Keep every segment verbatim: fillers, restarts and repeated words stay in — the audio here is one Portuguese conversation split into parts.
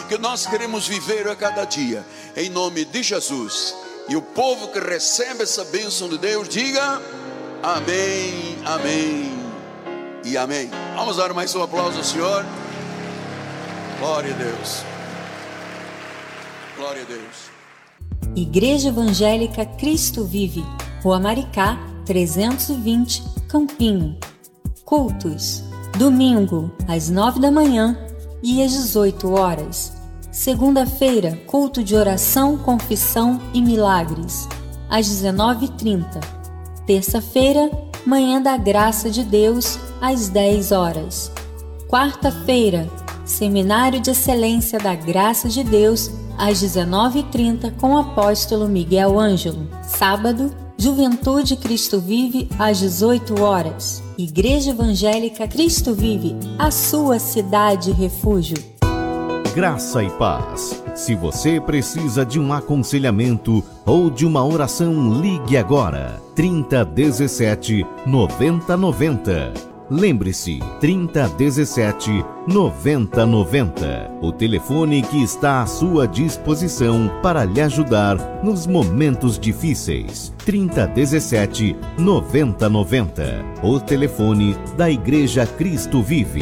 que nós queremos viver a cada dia, em nome de Jesus. E o povo que recebe essa bênção de Deus, diga amém, amém e amém. Vamos dar mais um aplauso ao Senhor. Glória a Deus. Glória a Deus. Igreja Evangélica Cristo Vive, Rua Maricá, trezentos e vinte, Campinho. Cultos: domingo, às nove da manhã e às dezoito horas. Segunda-feira, culto de oração, confissão e milagres, às dezenove e trinta. Terça-feira, manhã da graça de Deus, às dez horas. Quarta-feira, seminário de excelência da graça de Deus, às dezenove e trinta, com o apóstolo Miguel Ângelo. Sábado, Juventude Cristo Vive, às dezoito horas. Igreja Evangélica Cristo Vive, a sua cidade refúgio. Graça e paz. Se você precisa de um aconselhamento ou de uma oração, ligue agora. trinta dezessete, noventa noventa. Lembre-se, trinta dezessete, noventa noventa. O telefone que está à sua disposição para lhe ajudar nos momentos difíceis. trinta dezessete, noventa noventa. O telefone da Igreja Cristo Vive.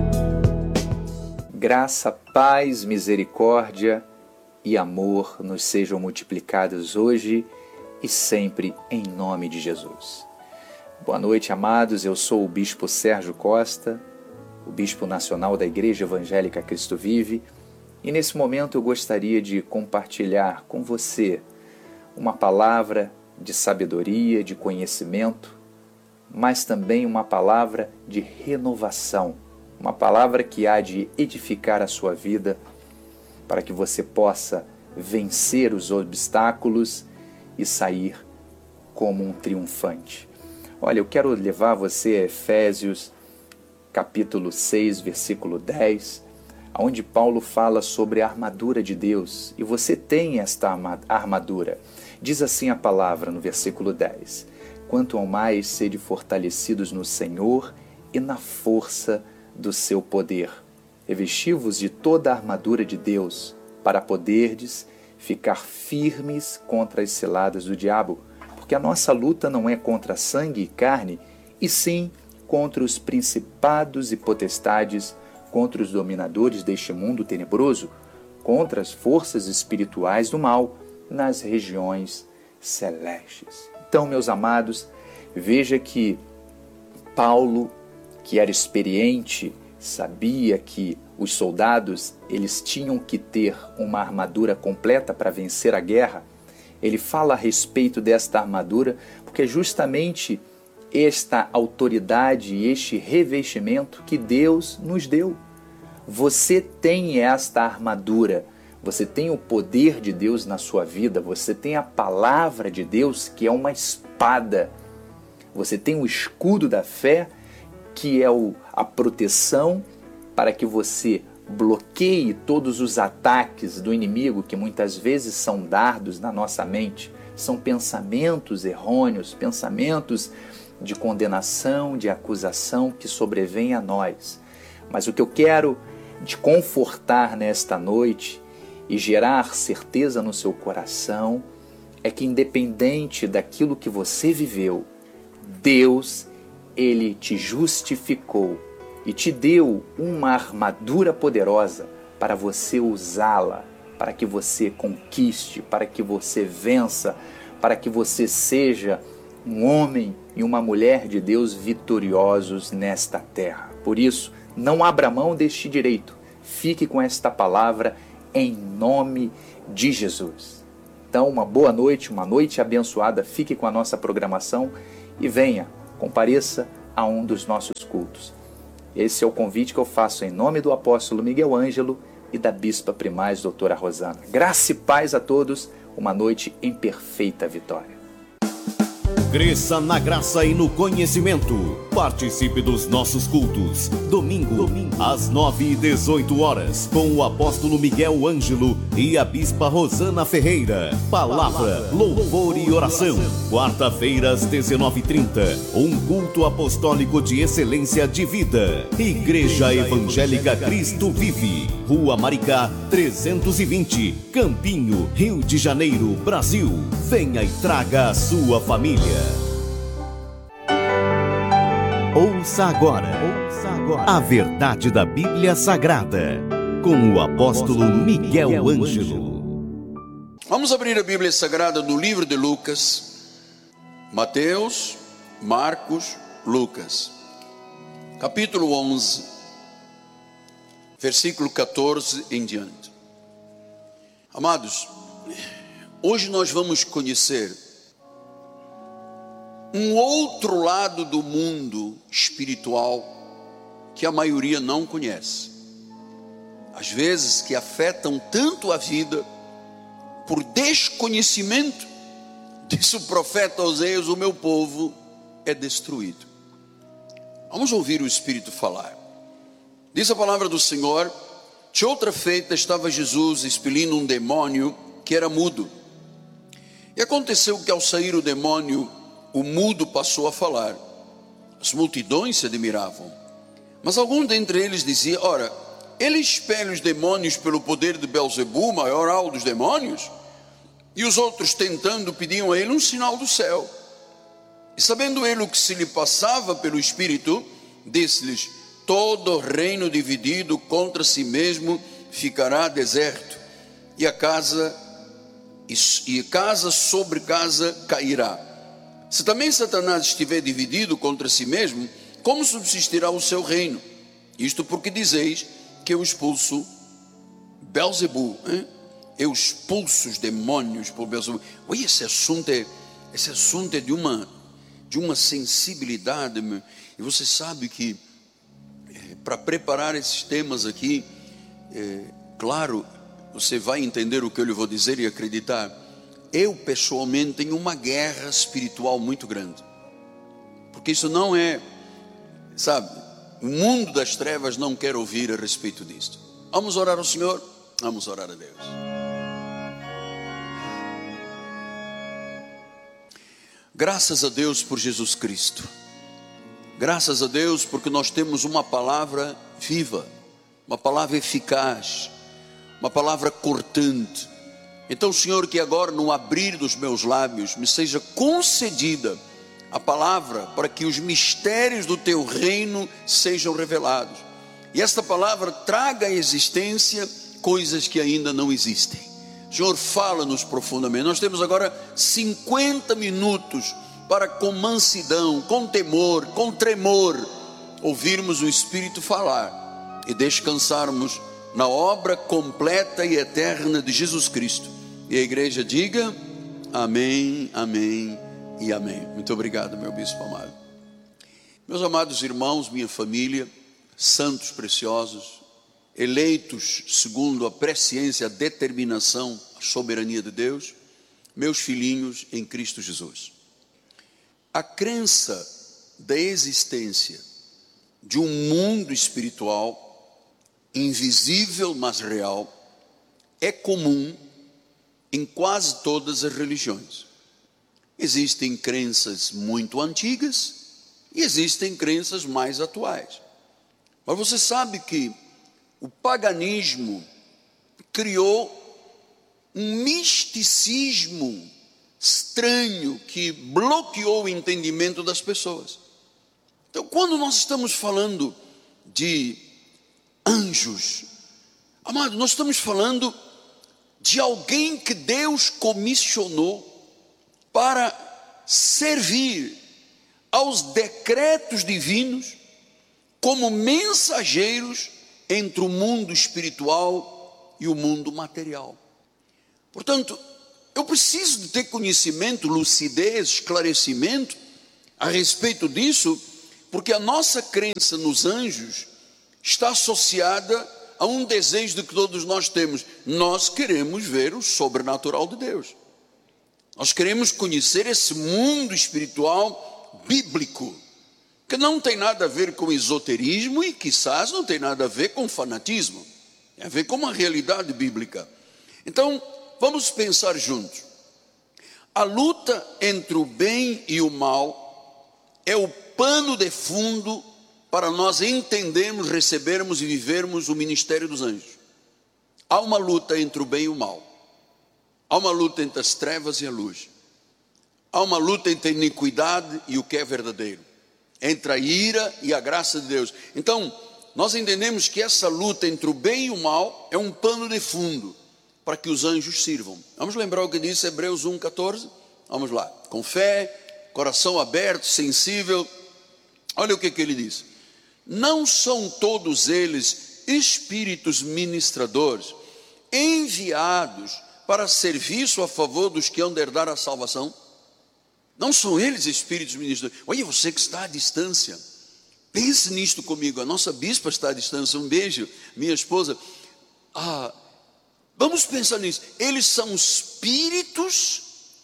Graça, paz, misericórdia e amor nos sejam multiplicados hoje e sempre em nome de Jesus. Boa noite, amados. Eu sou o Bispo Sérgio Costa, o Bispo Nacional da Igreja Evangélica Cristo Vive, e nesse momento eu gostaria de compartilhar com você uma palavra de sabedoria, de conhecimento, mas também uma palavra de renovação, uma palavra que há de edificar a sua vida para que você possa vencer os obstáculos e sair como um triunfante. Olha, eu quero levar você a Efésios, capítulo seis, versículo dez, onde Paulo fala sobre a armadura de Deus. E você tem esta armadura. Diz assim a palavra no versículo dez: quanto ao mais sede fortalecidos no Senhor e na força do seu poder. Revesti-vos de toda a armadura de Deus, para poderdes ficar firmes contra as ciladas do diabo. Porque a nossa luta não é contra sangue e carne, e sim contra os principados e potestades, contra os dominadores deste mundo tenebroso, contra as forças espirituais do mal nas regiões celestes. Então, meus amados, veja que Paulo, que era experiente, sabia que os soldados eles tinham que ter uma armadura completa para vencer a guerra. Ele fala a respeito desta armadura, porque é justamente esta autoridade e este revestimento que Deus nos deu. Você tem esta armadura, você tem o poder de Deus na sua vida, você tem a palavra de Deus, que é uma espada. Você tem o escudo da fé, que é o, a proteção para que você bloqueie todos os ataques do inimigo, que muitas vezes são dardos na nossa mente, são pensamentos errôneos, pensamentos de condenação, de acusação que sobrevêm a nós. Mas o que eu quero te confortar nesta noite e gerar certeza no seu coração é que, independente daquilo que você viveu, Deus, Ele te justificou e te deu uma armadura poderosa para você usá-la, para que você conquiste, para que você vença, para que você seja um homem e uma mulher de Deus vitoriosos nesta terra. Por isso, não abra mão deste direito. Fique com esta palavra em nome de Jesus. Então, uma boa noite, uma noite abençoada. Fique com a nossa programação e venha, compareça a um dos nossos cultos. Esse é o convite que eu faço em nome do apóstolo Miguel Ângelo e da bispa primaz doutora Rosana. Graça e paz a todos, uma noite em perfeita vitória. Cresça na graça e no conhecimento. Participe dos nossos cultos. Domingo, Domingo, às nove e dezoito horas, com o apóstolo Miguel Ângelo e a bispa Rosana Ferreira. Palavra, louvor e oração. Quarta-feira, às dezenove e trinta, um culto apostólico de excelência de vida. Igreja Evangélica Cristo Vive, Rua Maricá, trezentos e vinte, Campinho, Rio de Janeiro, Brasil. Venha e traga a sua família. Ouça agora, ouça agora a verdade da Bíblia Sagrada, com o apóstolo Miguel Ângelo. Vamos abrir a Bíblia Sagrada no livro de Lucas, Mateus, Marcos, Lucas, capítulo onze, versículo catorze em diante. Amados, hoje nós vamos conhecer um outro lado do mundo espiritual que a maioria não conhece. Às vezes que afetam tanto a vida por desconhecimento. Disse o profeta Oséias: o meu povo é destruído. Vamos ouvir o Espírito falar. Diz a palavra do Senhor: de outra feita estava Jesus expelindo um demônio que era mudo. E aconteceu que ao sair o demônio, o mudo passou a falar. As multidões se admiravam. Mas algum dentre eles dizia: ora, ele expele os demônios pelo poder de Belzebu, maioral dos demônios? E os outros, tentando, pediam a ele um sinal do céu. E sabendo ele o que se lhe passava pelo Espírito, disse-lhes: todo reino dividido contra si mesmo ficará deserto, e a casa, e casa sobre casa cairá. Se também Satanás estiver dividido contra si mesmo, como subsistirá o seu reino? Isto porque dizeis que eu expulso Belzebu, hein? Eu expulso os demônios por Belzebu. Oi, esse assunto é, esse assunto é de uma, de uma sensibilidade, meu. E você sabe que é, para preparar esses temas aqui, é, claro, você vai entender o que eu lhe vou dizer e acreditar. Eu pessoalmente tenho uma guerra espiritual muito grande, porque isso não é, sabe, o mundo das trevas não quer ouvir a respeito disto. Vamos orar ao Senhor? Vamos orar a Deus. Graças a Deus por Jesus Cristo. Graças a Deus porque nós temos uma palavra viva, uma palavra eficaz, uma palavra cortante. Então, Senhor, que agora no abrir dos meus lábios me seja concedida a palavra para que os mistérios do Teu reino sejam revelados. E esta palavra traga à existência coisas que ainda não existem. Senhor, fala-nos profundamente. Nós temos agora cinquenta minutos para, com mansidão, com temor, com tremor, ouvirmos o Espírito falar e descansarmos na obra completa e eterna de Jesus Cristo. E a igreja diga amém, amém e amém. Muito obrigado, meu bispo amado. Meus amados irmãos, minha família, santos preciosos, eleitos segundo a presciência, a determinação, a soberania de Deus, meus filhinhos em Cristo Jesus. A crença da existência de um mundo espiritual, invisível mas real, é comum em quase todas as religiões. Existem crenças muito antigas e existem crenças mais atuais. Mas você sabe que o paganismo criou um misticismo estranho que bloqueou o entendimento das pessoas. Então, quando nós estamos falando de anjos, amado, nós estamos falando de alguém que Deus comissionou para servir aos decretos divinos como mensageiros entre o mundo espiritual e o mundo material. Portanto, eu preciso de ter conhecimento, lucidez, esclarecimento a respeito disso, porque a nossa crença nos anjos está associada a um desejo que todos nós temos. Nós queremos ver o sobrenatural de Deus. Nós queremos conhecer esse mundo espiritual bíblico, que não tem nada a ver com esoterismo e quizás não tem nada a ver com fanatismo, tem a ver com uma realidade bíblica. Então, vamos pensar juntos. A luta entre o bem e o mal é o pano de fundo para nós entendermos, recebermos e vivermos o ministério dos anjos. Há uma luta entre o bem e o mal. Há uma luta entre as trevas e a luz. Há uma luta entre a iniquidade e o que é verdadeiro, entre a ira e a graça de Deus. Então, nós entendemos que essa luta entre o bem e o mal é um pano de fundo para que os anjos sirvam. Vamos lembrar o que diz Hebreus um, catorze? Vamos lá. Com fé, coração aberto, sensível. Olha o que, que ele diz. Não são todos eles espíritos ministradores, enviados para serviço a favor dos que hão de herdar a salvação? Não são eles espíritos ministradores. Olha, você que está à distância, pense nisto comigo. A nossa bispa está à distância. Um beijo, minha esposa. Ah, vamos pensar nisso. Eles são espíritos,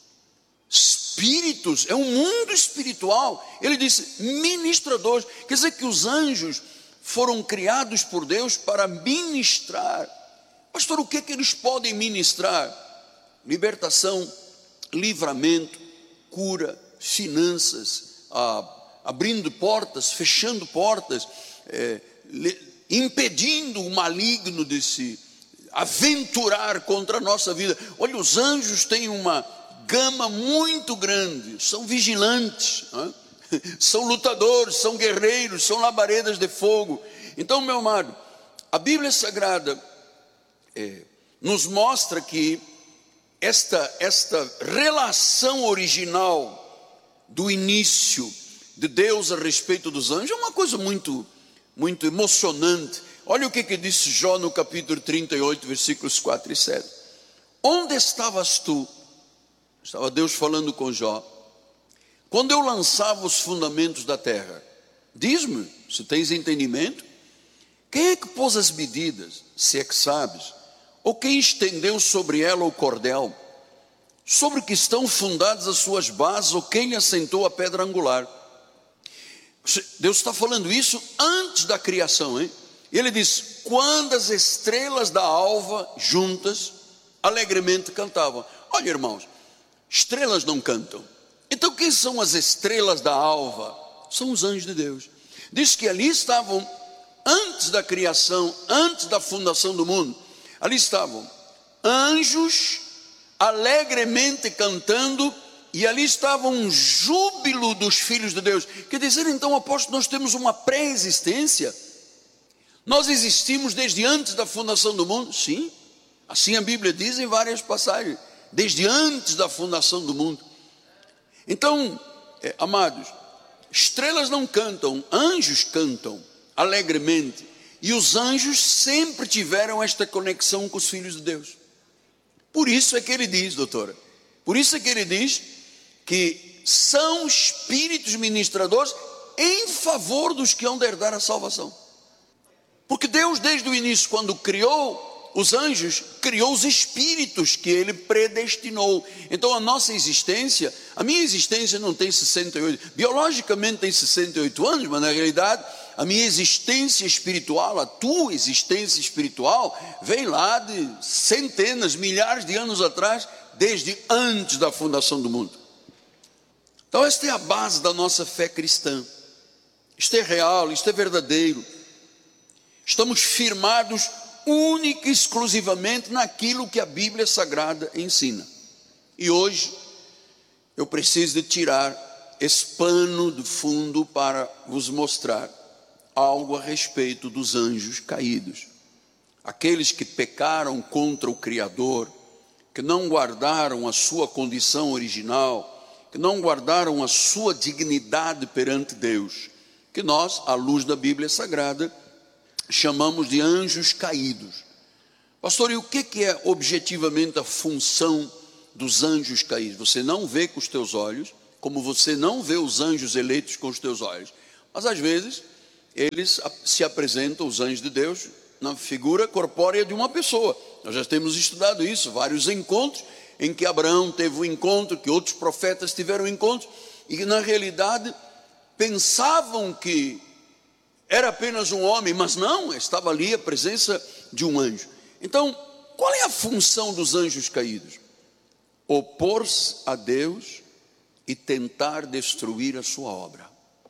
espíritos, é um mundo espiritual. Ele disse ministradores. Quer dizer que os anjos foram criados por Deus para ministrar. Pastor, o que é que eles podem ministrar? Libertação, livramento, cura, finanças, ah, abrindo portas, fechando portas, é, le, impedindo o maligno de se aventurar contra a nossa vida. Olha, os anjos têm uma gama muito grande, são vigilantes, hein? São lutadores, são guerreiros, são labaredas de fogo. Então, meu amado, a Bíblia Sagrada é, nos mostra que Esta, esta relação original do início de Deus a respeito dos anjos é uma coisa muito, muito emocionante. Olha o que, que disse Jó no capítulo trinta e oito, versículos quatro e sete. Onde estavas tu? Estava Deus falando com Jó. Quando eu lançava os fundamentos da terra, diz-me, se tens entendimento, quem é que pôs as medidas, se é que sabes? Ou quem estendeu sobre ela o cordel? Sobre que estão fundadas as suas bases? Ou quem lhe assentou a pedra angular? Deus está falando isso antes da criação, hein? Ele diz, quando as estrelas da alva juntas, alegremente cantavam. Olha, irmãos, estrelas não cantam. Então quem são as estrelas da alva? São os anjos de Deus. Diz que ali estavam, antes da criação, antes da fundação do mundo, ali estavam anjos alegremente cantando, e ali estava um júbilo dos filhos de Deus. Quer dizer, então, apóstolo, nós temos uma pré-existência. Nós existimos desde antes da fundação do mundo? Sim, assim a Bíblia diz em várias passagens, desde antes da fundação do mundo. Então, é, amados, estrelas não cantam, anjos cantam alegremente. E os anjos sempre tiveram esta conexão com os filhos de Deus. Por isso é que ele diz, doutora, por isso é que ele diz que são espíritos ministradores em favor dos que hão de herdar a salvação. Porque Deus, desde o início, quando criou os anjos, criou os espíritos que ele predestinou. Então a nossa existência, a minha existência não tem sessenta e oito, biologicamente tem sessenta e oito anos, mas na realidade a minha existência espiritual, a tua existência espiritual, vem lá de centenas, milhares de anos atrás, desde antes da fundação do mundo. Então esta é a base da nossa fé cristã. Isto é real, isto é verdadeiro. Estamos firmados única e exclusivamente naquilo que a Bíblia Sagrada ensina. E hoje eu preciso de tirar esse pano de fundo para vos mostrar algo a respeito dos anjos caídos, aqueles que pecaram contra o Criador, que não guardaram a sua condição original, que não guardaram a sua dignidade perante Deus, que nós, à luz da Bíblia Sagrada, chamamos de anjos caídos. Pastor, e o que é objetivamente a função dos anjos caídos? Você não vê com os teus olhos, como você não vê os anjos eleitos com os teus olhos, mas às vezes eles se apresentam, os anjos de Deus, na figura corpórea de uma pessoa. Nós já temos estudado isso, vários encontros em que Abraão teve um encontro, que outros profetas tiveram um encontro, e que na realidade pensavam que era apenas um homem, mas não, estava ali a presença de um anjo. Então, qual é a função dos anjos caídos? Opor-se a Deus e tentar destruir a sua obra.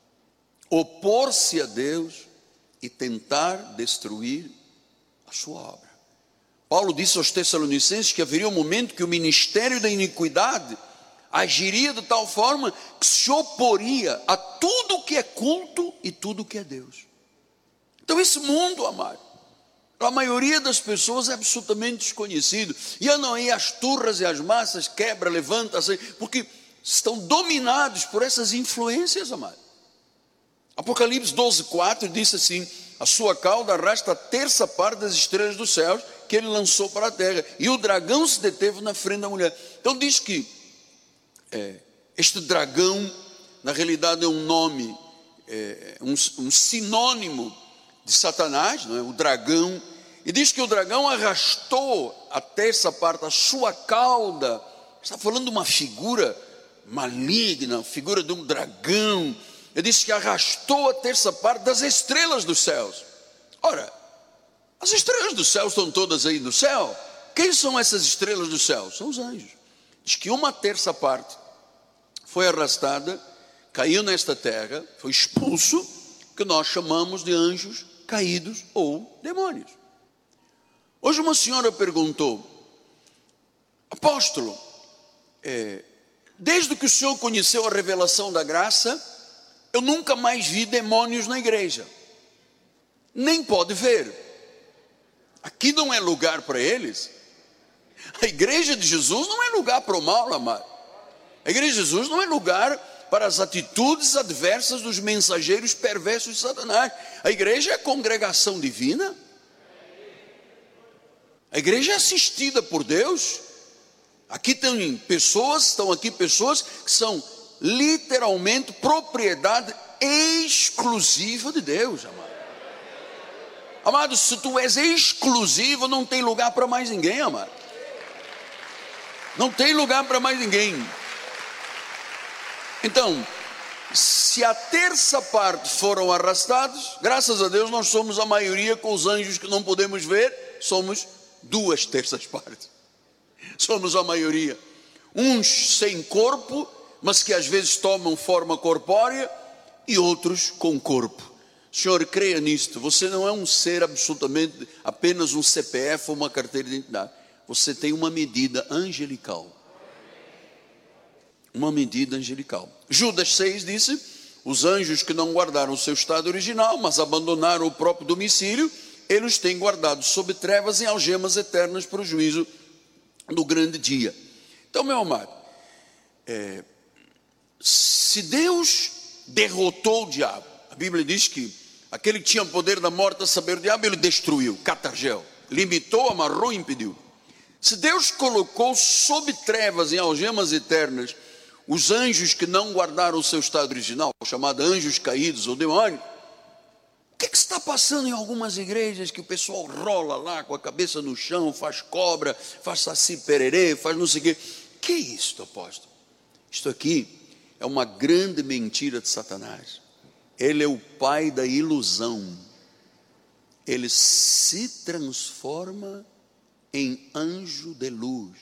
Opor-se a Deus e tentar destruir a sua obra. Paulo disse aos Tessalonicenses que haveria um momento que o ministério da iniquidade agiria de tal forma que se oporia a tudo que é culto e tudo que é Deus. Então esse mundo, amado, a maioria das pessoas é absolutamente desconhecido. E andam aí as turras e as massas, quebra, levanta, assim, porque estão dominados por essas influências, amado. Apocalipse doze, quatro diz assim: a sua cauda arrasta a terça parte das estrelas dos céus que ele lançou para a terra, e o dragão se deteve na frente da mulher. Então diz que é, este dragão, na realidade é um nome, é, um, um sinônimo de Satanás, não é? O dragão. E diz que o dragão arrastou a terça parte, a sua cauda. Está falando de uma figura maligna, figura de um dragão. Ele disse que arrastou a terça parte das estrelas dos céus. Ora, as estrelas dos céus estão todas aí no céu. Quem são essas estrelas do céu? São os anjos. Diz que uma terça parte foi arrastada, caiu nesta terra, foi expulso, que nós chamamos de anjos caídos ou demônios. Hoje uma senhora perguntou: apóstolo, é, desde que o senhor conheceu a revelação da graça, eu nunca mais vi demônios na igreja. Nem pode ver. Aqui não é lugar para eles. A igreja de Jesus não é lugar para o mal, amado. A igreja de Jesus não é lugar para as atitudes adversas dos mensageiros perversos de Satanás. A igreja é a congregação divina. A igreja é assistida por Deus. Aqui tem pessoas, estão aqui pessoas que são literalmente propriedade exclusiva de Deus, amado. Amado, se tu és exclusivo, não tem lugar para mais ninguém, amado. Não tem lugar para mais ninguém. Então, se a terça parte foram arrastados, graças a Deus nós somos a maioria, com os anjos que não podemos ver, somos duas terças partes. Somos a maioria. Uns sem corpo, mas que às vezes tomam forma corpórea, e outros com corpo. Senhor, creia nisto. Você não é um ser absolutamente, apenas um C P F ou uma carteira de identidade. Você tem uma medida angelical. Uma medida angelical. Judas seis disse: os anjos que não guardaram o seu estado original, mas abandonaram o próprio domicílio, eles têm guardado sob trevas em algemas eternas para o juízo do grande dia. Então, meu amado, é, se Deus derrotou o diabo, a Bíblia diz que aquele que tinha poder da morte a saber o diabo, ele destruiu, catargel, limitou, amarrou e impediu. Se Deus colocou sob trevas em algemas eternas os anjos que não guardaram o seu estado original, chamado anjos caídos ou demônios, o que, é que está passando em algumas igrejas que o pessoal rola lá com a cabeça no chão, faz cobra, faz saci pererê, faz não sei o quê? Que é isto, apóstolo? Isto aqui é uma grande mentira de Satanás. Ele é o pai da ilusão. Ele se transforma em anjo de luz,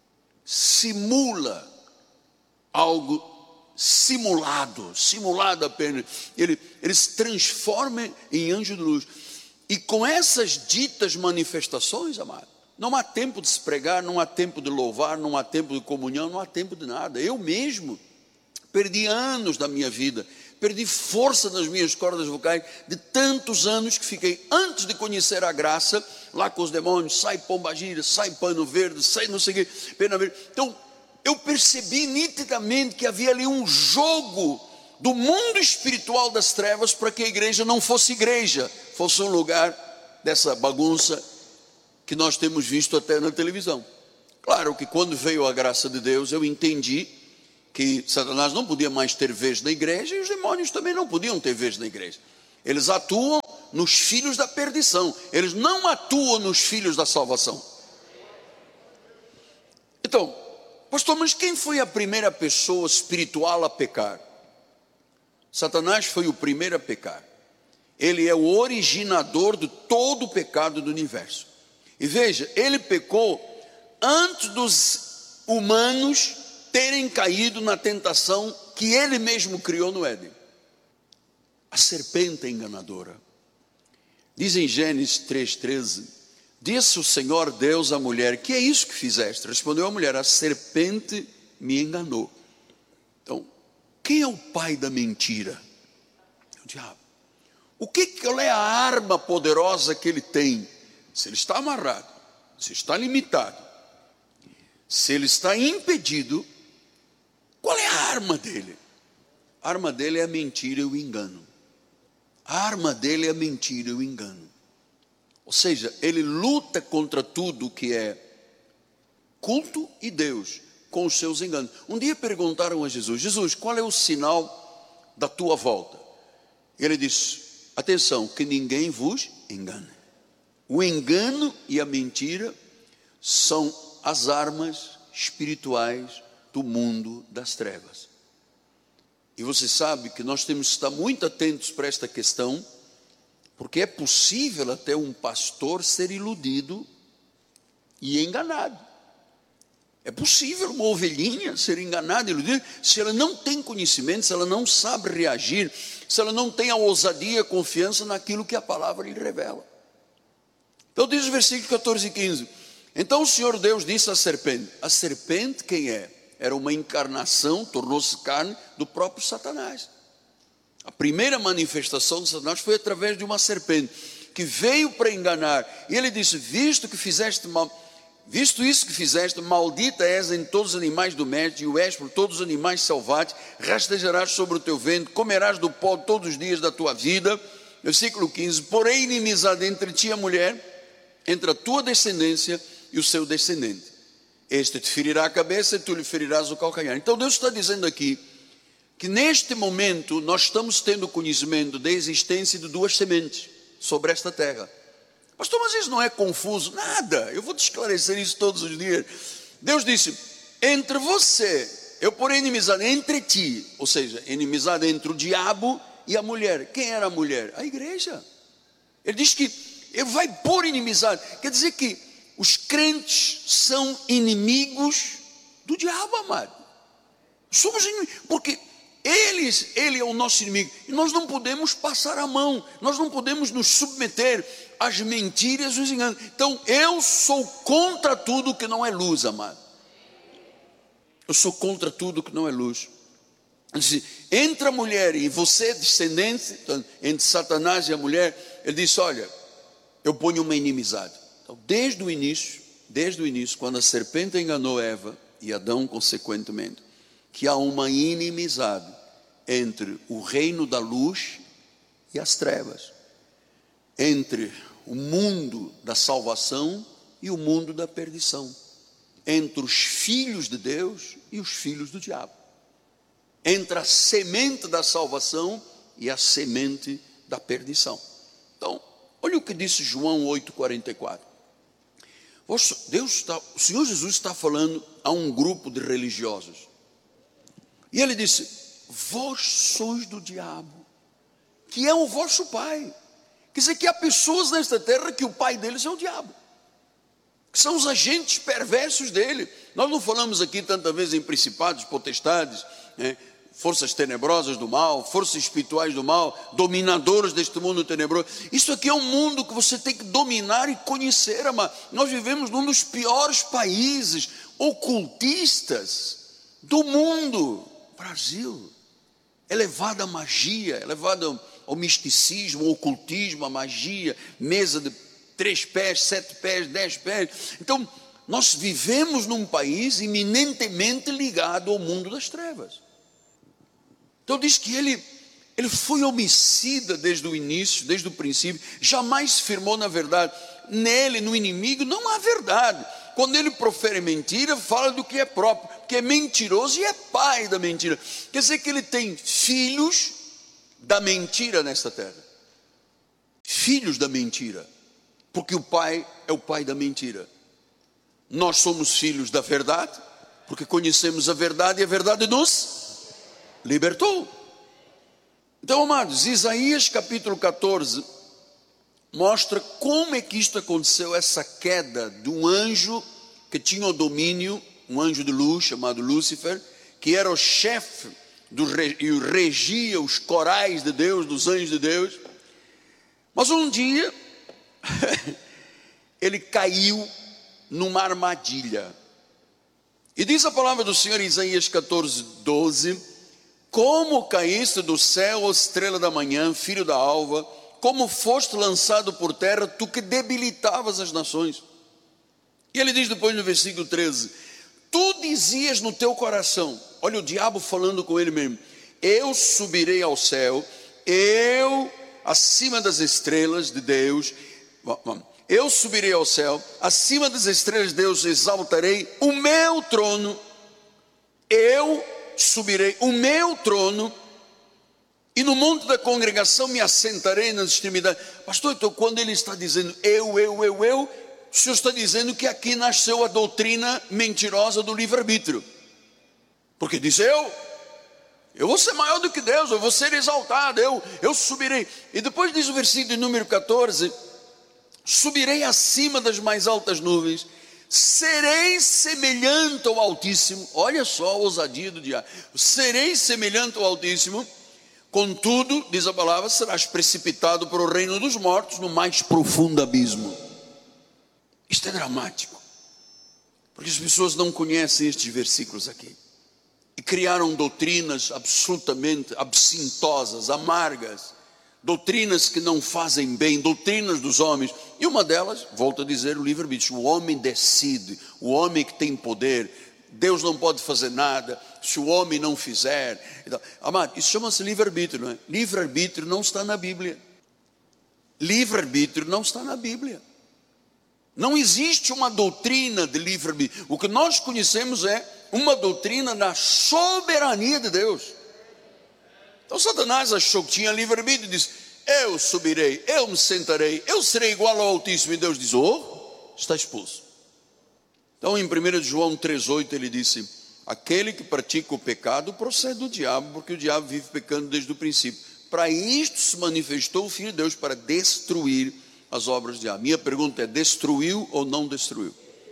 simula algo simulado, simulado apenas, ele, ele se transforma em anjo de luz, e com essas ditas manifestações, amado, não há tempo de se pregar, não há tempo de louvar, não há tempo de comunhão, não há tempo de nada. Eu mesmo perdi anos da minha vida, perdi força nas minhas cordas vocais, de tantos anos que fiquei, antes de conhecer a graça, lá com os demônios, sai pombagira, sai pano verde, sai não sei o que, pena verde. Então, eu percebi nitidamente que havia ali um jogo do mundo espiritual das trevas para que a igreja não fosse igreja, fosse um lugar dessa bagunça que nós temos visto até na televisão. Claro que quando veio a graça de Deus, eu entendi que Satanás não podia mais ter vez na igreja, e os demônios também não podiam ter vez na igreja. Eles atuam nos filhos da perdição, eles não atuam nos filhos da salvação. Então, pastor, mas quem foi a primeira pessoa espiritual a pecar? Satanás foi o primeiro a pecar. Ele é o originador de todo o pecado do universo. E veja, ele pecou antes dos humanos terem caído na tentação que ele mesmo criou no Éden. A serpente é enganadora. Diz em Gênesis três, treze, disse o Senhor Deus à mulher, que é isso que fizeste? Respondeu a mulher, a serpente me enganou. Então, quem é o pai da mentira? O diabo. O que, qual é a arma poderosa que ele tem? Se ele está amarrado, se está limitado, se ele está impedido, qual é a arma dele? A arma dele é a mentira e o engano. A arma dele é a mentira e o engano. Ou seja, ele luta contra tudo que é culto e Deus, com os seus enganos. Um dia perguntaram a Jesus, Jesus, qual é o sinal da tua volta? Ele disse, atenção, que ninguém vos engane. O engano e a mentira são as armas espirituais do mundo das trevas. E você sabe que nós temos que estar muito atentos para esta questão, porque é possível até um pastor ser iludido e enganado. É possível uma ovelhinha ser enganada e iludida, se ela não tem conhecimento, se ela não sabe reagir, se ela não tem a ousadia, a confiança naquilo que a palavra lhe revela. Então diz o versículo catorze e quinze, então o Senhor Deus disse à serpente, a serpente quem é? Era uma encarnação, tornou-se carne do próprio Satanás. A primeira manifestação de Satanás foi através de uma serpente, que veio para enganar, e ele disse, visto que fizeste mal, visto isso que fizeste, maldita és em todos os animais domésticos, e o és por todos os animais selvagens, rastejarás sobre o teu ventre, comerás do pó todos os dias da tua vida. Versículo quinze, porém inimizade entre ti e a mulher, entre a tua descendência e o seu descendente. Este te ferirá a cabeça e tu lhe ferirás o calcanhar. Então Deus está dizendo aqui, que neste momento nós estamos tendo conhecimento da existência de duas sementes sobre esta terra. Pastor, mas isso não é confuso? Nada, eu vou te esclarecer isso todos os dias. Deus disse, entre você, eu porei inimizade entre ti, ou seja, inimizade entre o diabo e a mulher. Quem era a mulher? A igreja. Ele diz que ele vai pôr inimizade, quer dizer que os crentes são inimigos do diabo, amado. Somos inimigos, porque eles, ele é o nosso inimigo, e nós não podemos passar a mão, nós não podemos nos submeter às mentiras e aos enganos. Então eu sou contra tudo que não é luz, amado. Eu sou contra tudo que não é luz. Ele disse, entre a mulher e você, descendente, então, entre Satanás e a mulher, ele disse, olha, eu ponho uma inimizade. Então, desde o início, desde o início, quando a serpente enganou Eva e Adão consequentemente, que há uma inimizade entre o reino da luz e as trevas, entre o mundo da salvação e o mundo da perdição, entre os filhos de Deus e os filhos do diabo, entre a semente da salvação e a semente da perdição. Então, olha o que disse João oito, quarenta e quatro. Deus está, o Senhor Jesus está falando a um grupo de religiosos. E ele disse, vós sois do diabo, que é o vosso pai. Quer dizer que há pessoas nesta terra que o pai deles é o diabo, que são os agentes perversos dele. Nós não falamos aqui tantas vezes em principados, potestades, né? Forças tenebrosas do mal, forças espirituais do mal, dominadores deste mundo tenebroso. Isso aqui é um mundo que você tem que dominar e conhecer, amado. Nós vivemos num dos piores países ocultistas do mundo. Brasil é levado à magia, é levado ao misticismo, ao ocultismo, à magia, mesa de três pés, sete pés, dez pés. Então, nós vivemos num país eminentemente ligado ao mundo das trevas. Então diz que ele, ele foi homicida desde o início, desde o princípio, jamais se firmou na verdade. Nele, no inimigo, não há verdade. Quando ele profere mentira, fala do que é próprio, porque é mentiroso e é pai da mentira. Quer dizer que ele tem filhos da mentira nesta terra. Filhos da mentira, porque o pai é o pai da mentira. Nós somos filhos da verdade, porque conhecemos a verdade e a verdade nos libertou. Então, amados, Isaías capítulo catorze mostra como é que isto aconteceu, essa queda de um anjo que tinha o domínio, um anjo de luz chamado Lúcifer, que era o chefe do, e regia os corais de Deus, dos anjos de Deus. Mas um dia ele caiu numa armadilha. E diz a palavra do Senhor em Isaías catorze, doze: como caíste do céu, ó estrela da manhã, filho da alva, como foste lançado por terra, tu que debilitavas as nações. E ele diz depois no versículo treze: tu dizias no teu coração, olha o diabo falando com ele mesmo, eu subirei ao céu, eu acima das estrelas de Deus, eu subirei ao céu, acima das estrelas de Deus exaltarei o meu trono, eu subirei o meu trono, e no monte da congregação me assentarei nas extremidades. Pastor, então quando ele está dizendo eu, eu, eu, eu, o Senhor está dizendo que aqui nasceu a doutrina mentirosa do livre-arbítrio, porque diz eu, eu vou ser maior do que Deus, eu vou ser exaltado, eu, eu subirei. E depois diz o versículo número catorze: subirei acima das mais altas nuvens, serei semelhante ao Altíssimo. Olha só a ousadia do diabo. Serei semelhante ao Altíssimo, contudo, diz a palavra, serás precipitado para o reino dos mortos, no mais profundo abismo. Isto é dramático, porque as pessoas não conhecem estes versículos aqui e criaram doutrinas absolutamente absintosas, amargas, doutrinas que não fazem bem, doutrinas dos homens. E uma delas, volto a dizer, o livre-arbítrio. O homem decide, o homem que tem poder, Deus não pode fazer nada se o homem não fizer. Então, amado, isso chama-se livre-arbítrio, não é? Livre-arbítrio não está na Bíblia. Livre-arbítrio não está na Bíblia. Não existe uma doutrina de livre-arbítrio. O que nós conhecemos é uma doutrina da soberania de Deus. Então Satanás achou que tinha livre-arbítrio e disse, eu subirei, eu me sentarei, eu serei igual ao Altíssimo. E Deus diz, oh, está expulso. Então em primeira João três, oito ele disse, aquele que pratica o pecado procede do diabo, porque o diabo vive pecando desde o princípio. Para isto se manifestou o Filho de Deus, para destruir as obras do diabo. Minha pergunta é, destruiu ou não destruiu?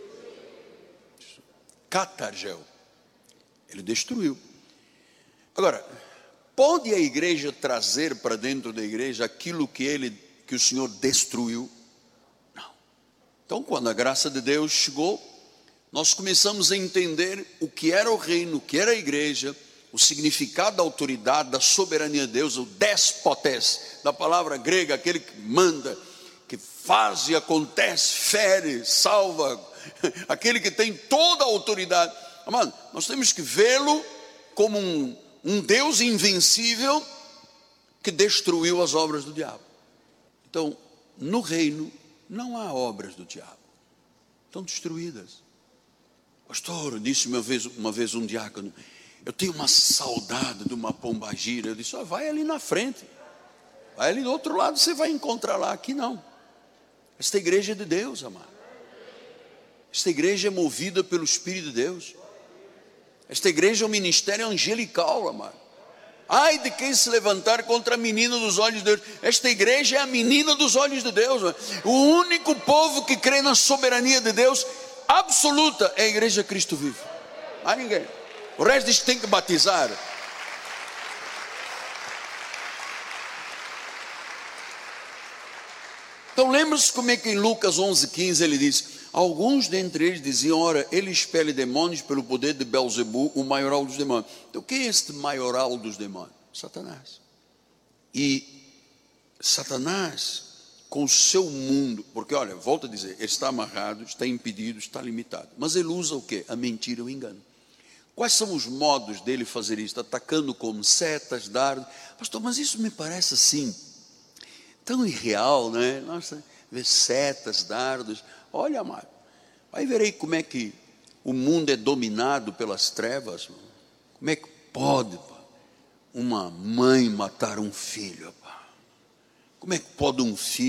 Catargel, ele destruiu. Agora, pode a igreja trazer para dentro da igreja aquilo que ele, que o Senhor destruiu? Não. Então, quando a graça de Deus chegou, nós começamos a entender o que era o reino, o que era a igreja, o significado da autoridade, da soberania de Deus, o despotes, da palavra grega, aquele que manda, que faz e acontece, fere, salva, aquele que tem toda a autoridade. Amado, nós temos que vê-lo como um, um Deus invencível que destruiu as obras do diabo. Então, no reino não há obras do diabo, estão destruídas. Pastor, disse uma vez, uma vez um diácono, eu tenho uma saudade de uma pombagira. Eu disse, oh, vai ali na frente, vai ali do outro lado, você vai encontrar lá. Aqui não. Esta igreja é de Deus, amado. Esta igreja é movida pelo Espírito de Deus. Esta igreja é um ministério angelical, amado. Ai de quem se levantar contra a menina dos olhos de Deus. Esta igreja é a menina dos olhos de Deus, amado. O único povo que crê na soberania de Deus absoluta é a igreja Cristo vive. Não há ninguém. O resto diz que tem que batizar. Então lembre-se como é que em Lucas onze, quinze ele diz, alguns dentre eles diziam, ora, ele expele demônios pelo poder de Belzebu, o maioral dos demônios. Então quem é este maioral dos demônios? Satanás. E Satanás, com o seu mundo, porque olha, volto a dizer, ele está amarrado, está impedido, está limitado, mas ele usa o quê? A mentira e o engano. Quais são os modos dele fazer isso? Atacando como setas, dardos. Pastor, mas isso me parece assim tão irreal, não é? Nossa, ver setas, dardos. Olha, amado, vai ver aí como é que o mundo é dominado pelas trevas. Como é que pode, pá, uma mãe matar um filho? Pá? Como é que pode um filho